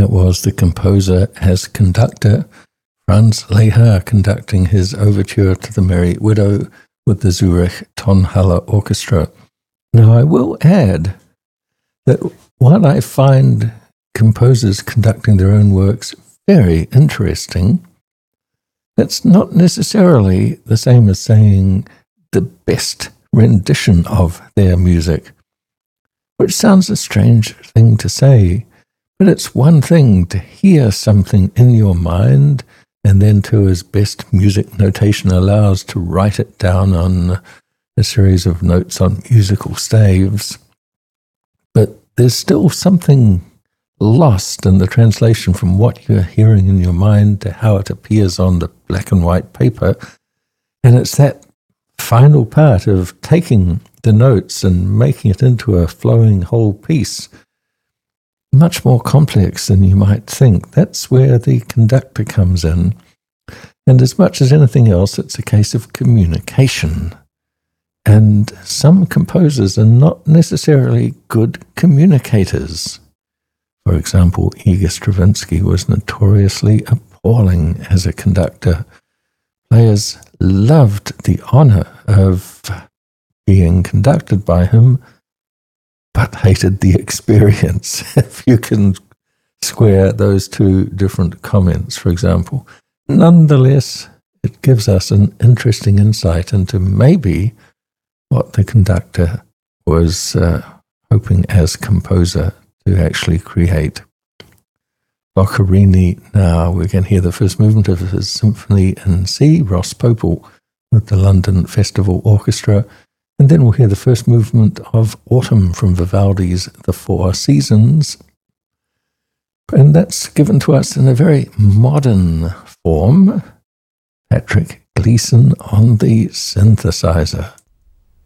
That was the composer as conductor, Franz Lehár, conducting his overture to The Merry Widow with the Zurich Tonhalle Orchestra. Now, I will add that while I find composers conducting their own works very interesting, that's not necessarily the same as saying the best rendition of their music, which sounds a strange thing to say, but it's one thing to hear something in your mind and then to, as best music notation allows, to write it down on a series of notes on musical staves. But there's still something lost in the translation from what you're hearing in your mind to how it appears on the black and white paper. And it's that final part of taking the notes and making it into a flowing whole piece, much more complex than you might think. That's where the conductor comes in. And as much as anything else, it's a case of communication. And some composers are not necessarily good communicators. For example, Igor Stravinsky was notoriously appalling as a conductor. Players loved the honor of being conducted by him, but hated the experience, if you can square those two different comments, for example. Nonetheless, it gives us an interesting insight into maybe what the conductor was hoping as composer to actually create. Boccherini, now we can hear the first movement of his Symphony in C, Ross Popel, with the London Festival Orchestra, and then we'll hear the first movement of Autumn from Vivaldi's The Four Seasons. And that's given to us in a very modern form. Patrick Gleason on the synthesizer.